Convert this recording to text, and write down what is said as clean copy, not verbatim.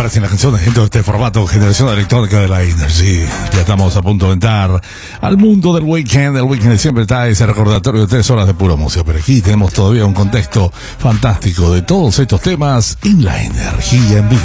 parecen las canciones dentro de este formato Generación Electrónica de la Energy? Ya estamos a punto de entrar al mundo del weekend. El weekend siempre está ese recordatorio de 3 horas de pura música, pero aquí tenemos todavía un contexto fantástico de todos estos temas en la energía en vivo.